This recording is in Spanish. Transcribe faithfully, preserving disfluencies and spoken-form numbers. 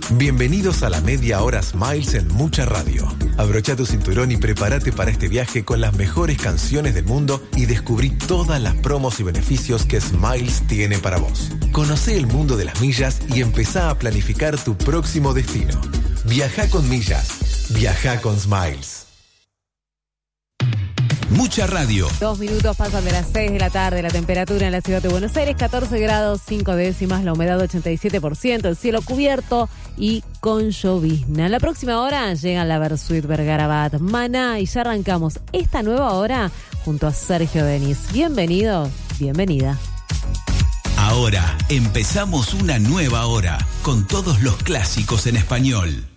Bienvenidos a la media hora Smiles en Mucha Radio. Abrocha tu cinturón y prepárate para este viaje con las mejores canciones del mundo y descubrí todas las promos y beneficios que Smiles tiene para vos. Conocé el mundo de las millas y empezá a planificar tu próximo destino. Viajá con millas. Viajá con Smiles. Mucha Radio. Dos minutos pasan de las seis de la tarde. La temperatura en la ciudad de Buenos Aires, catorce grados, cinco décimas. La humedad, ochenta y siete por ciento. El cielo cubierto y con llovizna. En la próxima hora llegan la Versuit, Vergarabat, Maná y ya arrancamos esta nueva hora junto a Sergio Denis. Bienvenido, bienvenida. Ahora empezamos una nueva hora con todos los clásicos en español.